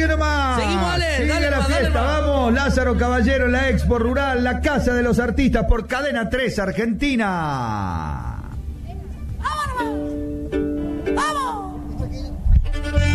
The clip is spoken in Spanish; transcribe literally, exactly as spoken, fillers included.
Sigue nomás. Seguimos, dale, Sigue dale, la dale, fiesta, dale. vamos. Lázaro Caballero, la Expo Rural, la Casa de los Artistas por Cadena tres Argentina.